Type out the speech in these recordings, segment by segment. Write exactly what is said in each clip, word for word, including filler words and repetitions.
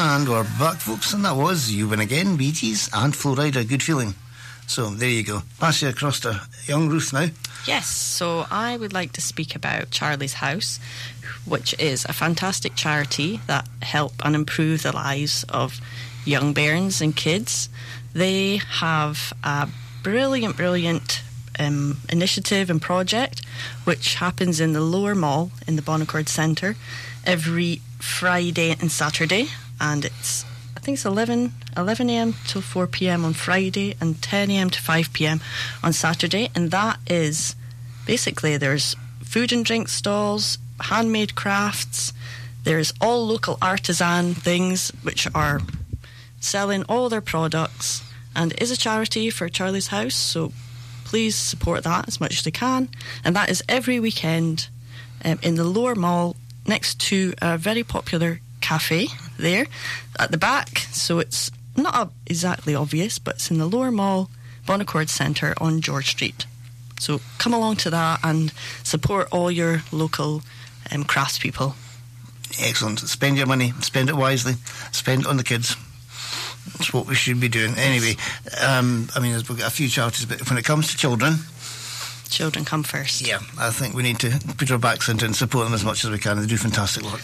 And we're back, folks, and that was You Win Again, Bee Gees, and Flo Rida, Good Feeling. So there you go. Pass you across to young Ruth now. Yes, so I would like to speak about Charlie's House, which is a fantastic charity that help and improve the lives of young bairns and kids. They have a brilliant, brilliant um, initiative and project which happens in the Lower Mall in the Bon Accord Centre every Friday and Saturday, and it's I think it's eleven a.m. till four p.m. on Friday and ten a.m. to five p.m. on Saturday. And that is basically, there's food and drink stalls, handmade crafts, there's all local artisan things which are selling all their products, and it is a charity for Charlie's House, so please support that as much as you can. And that is every weekend um, in the Lower Mall next to a very popular cafe there at the back, so it's not uh, exactly obvious, but it's in the Lower Mall, Bon Accord Centre on George Street. So come along to that and support all your local um, craftspeople. Excellent. Spend your money, spend it wisely, spend it on the kids. That's what we should be doing. Anyway, um, I mean, we've got a few charities, but when it comes to children, children come first. Yeah, I think we need to put our backs into it and support them as much as we can. They do fantastic work.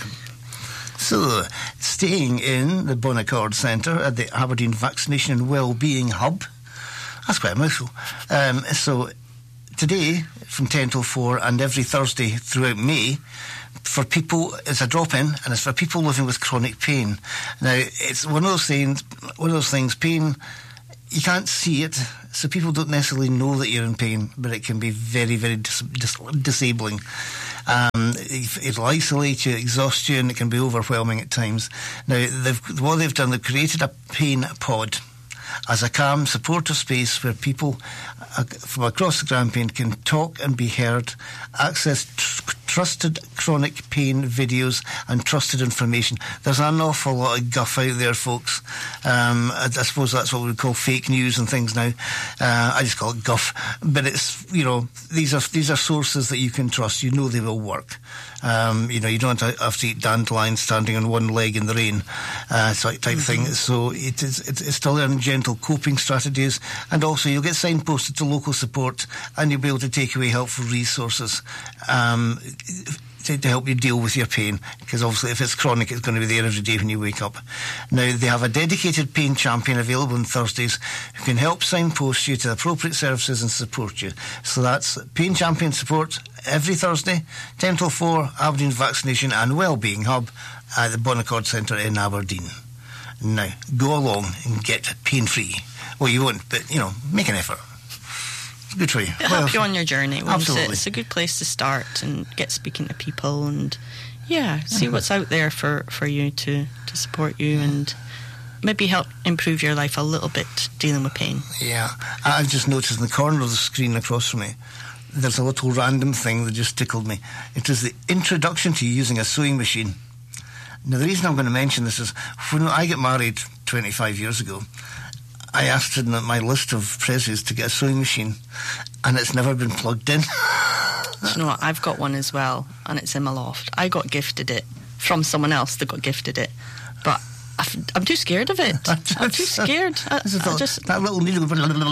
So, staying in the Bon Accord Centre at the Aberdeen Vaccination and Wellbeing Hub. That's quite a mouthful. Um, so, today, from ten till four, and every Thursday throughout May, for people, it's a drop-in, and it's for people living with chronic pain. Now, it's one of those things, one of those things, pain, you can't see it, so people don't necessarily know that you're in pain, but it can be very, very dis- dis- disabling. Um, it, it'll isolate you, exhaust you, and it can be overwhelming at times. Now, they've, what they've done, they've created a pain pod as a calm, supportive space where people uh, from across the Grampian can talk and be heard, access tr- trusted chronic pain videos and trusted information. There's an awful lot of guff out there, folks. Um, I, I suppose that's what we call fake news and things now. Uh, I just call it guff. But it's, you know, these are these are sources that you can trust. You know they will work. Um, you know, you don't have to eat dandelions standing on one leg in the rain, uh, type mm-hmm. thing. So it is, it's to learn gentle coping strategies, and also you'll get signposted to local support, and you'll be able to take away helpful resources um, to, to help you deal with your pain, because obviously if it's chronic, it's going to be there every day when you wake up. Now, they have a dedicated pain champion available on Thursdays who can help signpost you to the appropriate services and support you. So that's Pain Champion support every Thursday, ten till four, Aberdeen Vaccination and Wellbeing Hub at the Bon Accord Centre in Aberdeen. Now, go along and get pain-free. Well, you won't, but, you know, make an effort. It's good for you. It'll well, help you on your journey, won't absolutely. it? It's a good place to start and get speaking to people and, yeah, see what's out there for, for you to, to support you and maybe help improve your life a little bit dealing with pain. Yeah. I just noticed in the corner of the screen across from me, there's a little random thing that just tickled me. It is the introduction to using a sewing machine. Now, the reason I'm going to mention this is when I got married twenty-five years ago, I asked in my list of presents to get a sewing machine, and it's never been plugged in. Do you know what? I've got one as well, and it's in my loft. I got gifted it from someone else that got gifted it, but I've, I'm too scared of it. I'm too scared. I, I, I just that little needle.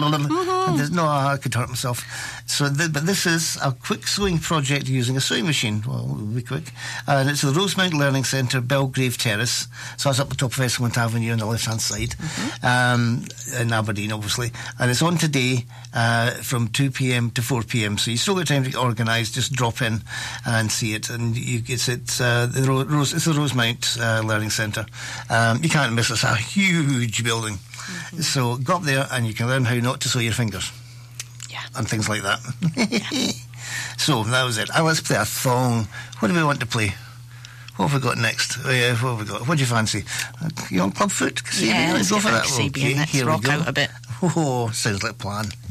Mm-hmm. No, I could hurt myself. So, th- but this is a quick sewing project using a sewing machine. Well, it'll be quick, and it's the Rosemount Learning Centre, Belgrave Terrace. So that's up the top of Esmond Avenue on the left-hand side, mm-hmm. um, in Aberdeen, obviously. And it's on today uh, from two p.m. to four p.m. So you still got time to get organised. Just drop in and see it. And you, it's it's uh, the Ro- Rose, it's the Rosemount uh, Learning Centre. Um, you can't miss it. It's a huge building. Mm-hmm. So go up there and you can learn how not to sew your fingers. Yeah. And things like that. Yeah. So that was it. Uh, let's play a song. What do we want to play? What have we got next? Oh, yeah, what have we got? What do you fancy? Uh, you on Clubfoot? Yeah, let's go get for back that. to Sabian. Okay, Let's here rock we go. out a bit. Oh, sounds like a plan.